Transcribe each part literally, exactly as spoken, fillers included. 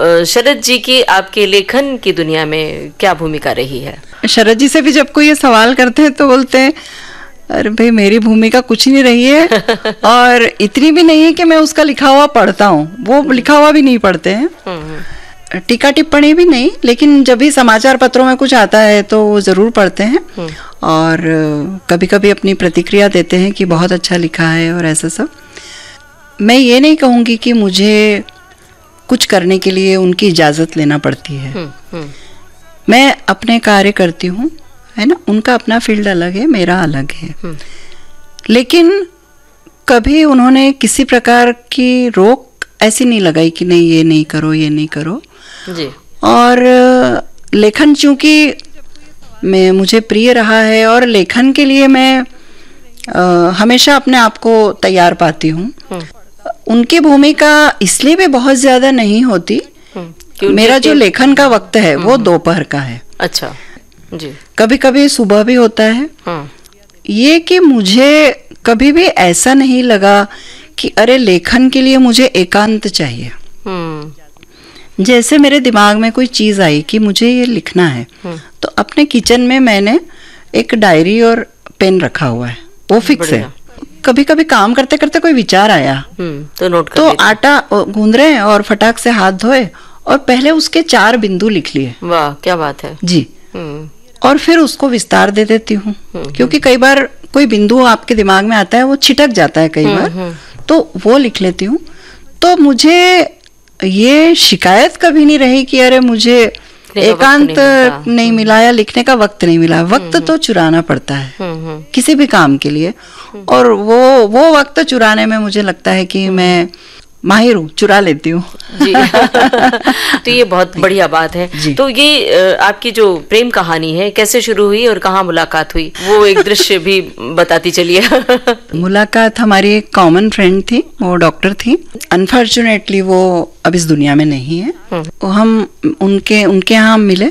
अ, शरद जी की आपके लेखन की दुनिया में क्या भूमिका रही है? शरद जी से भी जब कोई ये सवाल करते हैं तो बोलते हैं अरे भाई मेरी भूमिका कुछ नहीं रही है और इतनी भी नहीं है कि मैं उसका लिखा हुआ पढ़ता हूँ, वो लिखा हुआ भी नहीं पढ़ते हैं, टीका टिप्पणी भी नहीं, लेकिन जब भी समाचार पत्रों में कुछ आता है तो वो ज़रूर पढ़ते हैं और कभी कभी अपनी प्रतिक्रिया देते हैं कि बहुत अच्छा लिखा है और ऐसा सब। मैं ये नहीं कहूँगी कि मुझे कुछ करने के लिए उनकी इजाज़त लेना पड़ती है। हुँ, हुँ. मैं अपने कार्य करती हूँ, है ना, उनका अपना फील्ड अलग है, मेरा अलग है, हुँ. लेकिन कभी उन्होंने किसी प्रकार की रोक ऐसी नहीं लगाई कि नहीं ये नहीं करो ये नहीं करो जी। और लेखन चूँकि मैं मुझे प्रिय रहा है और लेखन के लिए मैं आ, हमेशा अपने आप को तैयार पाती हूँ। उनकी भूमिका इसलिए भी बहुत ज़्यादा नहीं होती, मेरा जो लेखन का वक्त है वो दोपहर का है। अच्छा जी। कभी कभी सुबह भी होता है। हाँ। ये कि मुझे कभी भी ऐसा नहीं लगा कि अरे लेखन के लिए मुझे एकांत चाहिए। जैसे मेरे दिमाग में कोई चीज़ आई कि मुझे ये लिखना है तो अपने किचन में मैंने एक डायरी और पेन रखा हुआ है, वो फिक्स है। कभी कभी काम करते करते कोई विचार आया तो नोट कर तो आटा गूंद रहे हैं और फटाक से हाथ धोए और पहले उसके चार बिंदु लिख लिए। वाह क्या बात है जी। और फिर उसको विस्तार दे देती हूँ, क्योंकि कई बार कोई बिंदु आपके दिमाग में आता है वो छिटक जाता है कई बार, तो वो लिख लेती हूँ। तो मुझे ये शिकायत कभी नहीं रही कि अरे मुझे एकांत नहीं, नहीं मिला या लिखने का वक्त नहीं मिला। वक्त तो चुराना पड़ता है किसी भी काम के लिए, और वो वो वक्त चुराने में मुझे लगता है कि मैं माहिर हूँ, चुरा लेती हूँ। जी। तो ये बहुत बढ़िया बात है। तो ये आपकी जो प्रेम कहानी है कैसे शुरू हुई और कहाँ मुलाकात हुई, वो एक दृश्य भी बताती चलिए। मुलाकात हमारी एक कॉमन फ्रेंड थी, वो डॉक्टर थी। अनफॉर्चुनेटली वो अब इस दुनिया में नहीं है। तो हम उनके उनके यहाँ मिले।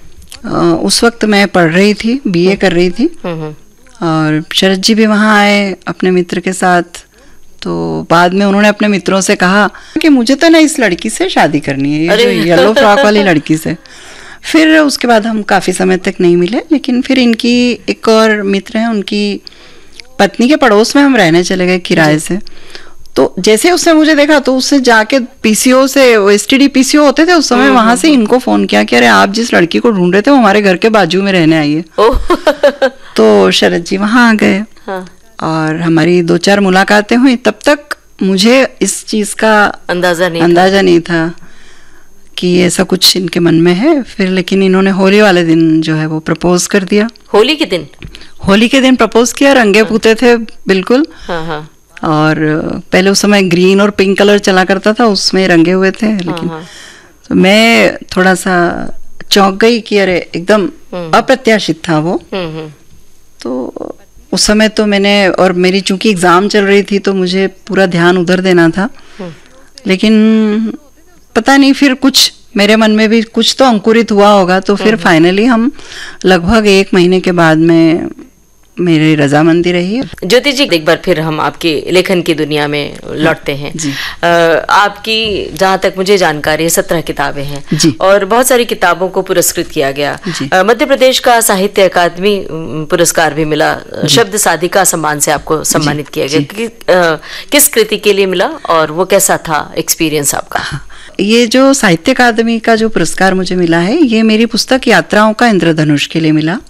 उस वक्त मैं पढ़ रही थी, बीए कर रही थी, और शरद जी भी वहाँ आए अपने मित्र के साथ। तो बाद में उन्होंने अपने मित्रों से कहा कि मुझे तो ना इस लड़की से शादी करनी है, ये जो येलो फ्रॉक वाली लड़की से। फिर उसके बाद हम काफ़ी समय तक नहीं मिले, लेकिन फिर इनकी एक और मित्र हैं, उनकी पत्नी के पड़ोस में हम रहने चले गए किराए से। तो जैसे उसने मुझे देखा तो उससे जाके पीसीओ से, एसटीडी पीसीओ होते थे उस समय, वहां से इनको फोन किया कि अरे आप जिस लड़की को ढूंढ रहे थे वो हमारे घर के बाजू में रहने आई है। तो शरद जी वहां आ गए। हाँ। और हमारी दो चार मुलाकातें हुई। तब तक मुझे इस चीज़ का अंदाजा नहीं अंदाजा था। नहीं था कि ऐसा कुछ इनके मन में है। फिर लेकिन इन्होंने होली वाले दिन जो है वो प्रपोज कर दिया। होली के दिन होली के दिन प्रपोज किया, रंगे पूते थे बिल्कुल। हाँ हाँ। और पहले उस समय ग्रीन और पिंक कलर चला करता था, उसमें रंगे हुए थे। लेकिन हाँ हाँ। तो मैं थोड़ा सा चौंक गई कि अरे एकदम अप्रत्याशित था वो। तो उस समय तो मैंने, और मेरी चूंकि एग्ज़ाम चल रही थी तो मुझे पूरा ध्यान उधर देना था। लेकिन पता नहीं फिर कुछ मेरे मन में भी कुछ तो अंकुरित हुआ होगा। तो फिर फाइनली हम लगभग एक महीने के बाद में मेरी रजामंदी रही। ज्योति जी, एक बार फिर हम आपके लेखन की दुनिया में लौटते हैं। आ, आपकी जहाँ तक मुझे जानकारी है सत्रह किताबें हैं और बहुत सारी किताबों को पुरस्कृत किया गया। मध्य प्रदेश का साहित्य अकादमी पुरस्कार भी मिला, शब्द साधिका सम्मान से आपको सम्मानित किया गया। कि, आ, किस कृति के लिए मिला और वो कैसा था एक्सपीरियंस आपका? ये जो साहित्य अकादमी का जो पुरस्कार मुझे मिला है, ये मेरी पुस्तक यात्राओं का इंद्रधनुष के लिए मिला।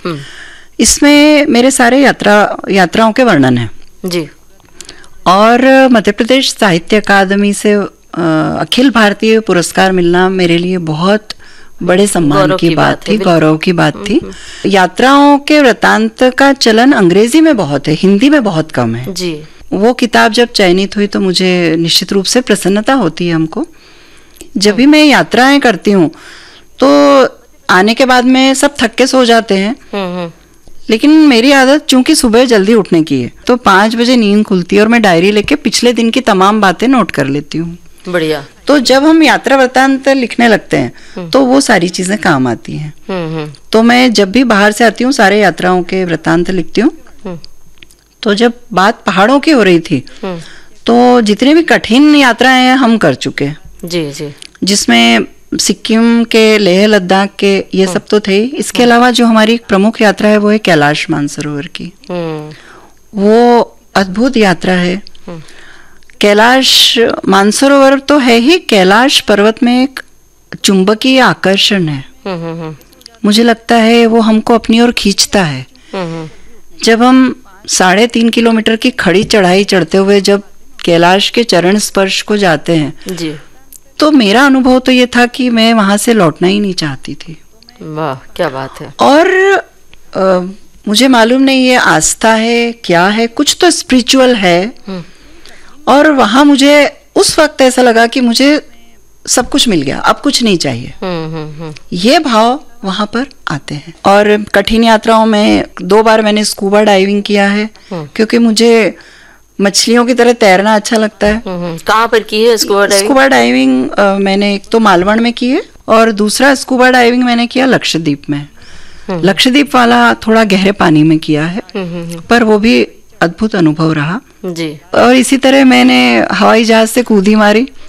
इसमें मेरे सारे यात्रा यात्राओं के वर्णन हैं जी। और मध्य प्रदेश साहित्य अकादमी से अखिल भारतीय पुरस्कार मिलना मेरे लिए बहुत बड़े सम्मान की, की बात थी, गौरव की बात थी। यात्राओं के वृतांत का चलन अंग्रेजी में बहुत है, हिंदी में बहुत कम है जी। वो किताब जब चयनित हुई तो मुझे निश्चित रूप से प्रसन्नता होती है हमको। जब भी मैं यात्राएं करती हूँ तो आने के बाद में सब थक के सो जाते हैं, लेकिन मेरी आदत चूंकि सुबह जल्दी उठने की है तो पाँच बजे नींद खुलती है और मैं डायरी लेके पिछले दिन की तमाम बातें नोट कर लेती हूँ। बढ़िया। तो जब हम यात्रा वृत्तांत लिखने लगते हैं तो वो सारी चीजें काम आती हैं। तो मैं जब भी बाहर से आती हूँ सारे यात्राओं के वृत्तांत लिखती हूँ। तो जब बात पहाड़ों की हो रही थी तो जितनी भी कठिन यात्राएं हम कर चुके हैं जी जी, जिसमें सिक्किम के, लेह लद्दाख के ये सब तो थे। इसके अलावा जो हमारी एक प्रमुख यात्रा है वो है कैलाश मानसरोवर की। वो अद्भुत यात्रा है। कैलाश मानसरोवर तो है ही, कैलाश पर्वत में एक चुंबकीय आकर्षण है। मुझे लगता है वो हमको अपनी ओर खींचता है। जब हम साढ़े तीन किलोमीटर की खड़ी चढ़ाई चढ़ते हुए जब कैलाश के चरण स्पर्श को जाते हैं जी, तो मेरा अनुभव तो ये था कि मैं वहां से लौटना ही नहीं चाहती थी। वाह, क्या बात है। और आ, मुझे मालूम नहीं ये आस्था है क्या है, कुछ तो स्पिरिचुअल है। और वहां मुझे उस वक्त ऐसा लगा कि मुझे सब कुछ मिल गया, अब कुछ नहीं चाहिए। ये भाव वहां पर आते हैं। और कठिन यात्राओं में दो बार मैंने स्कूबा डाइविंग किया है, क्योंकि मुझे मछलियों की तरह तैरना अच्छा लगता है। कहाँ पर की है स्कूबा डाइविंग? स्कूबा डाइविंग आ, मैंने एक तो मालवण में की है और दूसरा स्कूबा डाइविंग मैंने किया लक्षद्वीप में। लक्षद्वीप वाला थोड़ा गहरे पानी में किया है, पर वो भी अद्भुत अनुभव रहा जी। और इसी तरह मैंने हवाई जहाज से कूदी मारी